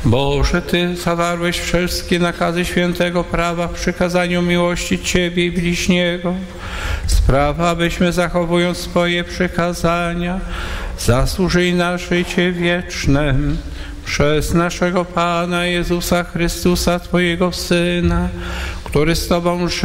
Boże, Ty zawarłeś wszystkie nakazy świętego prawa w przykazaniu miłości Ciebie i bliźniego. Spraw, abyśmy zachowując swoje przykazania, zasłużyli na życie wieczne. Przez naszego Pana Jezusa Chrystusa, Twojego Syna, który z Tobą żyje